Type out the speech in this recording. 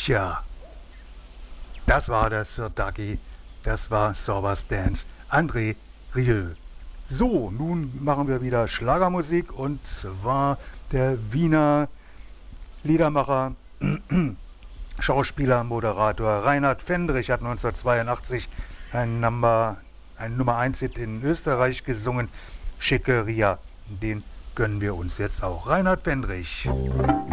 Tja, das war der Sir Ducky, das war Sauvage Dance, André Rieu. So, nun machen wir wieder Schlagermusik und zwar der Wiener Liedermacher, Schauspieler, Moderator Reinhard Fendrich hat 1982 ein Nummer 1 Hit in Österreich gesungen, Schickeria. Den gönnen wir uns jetzt auch. Reinhard Fendrich.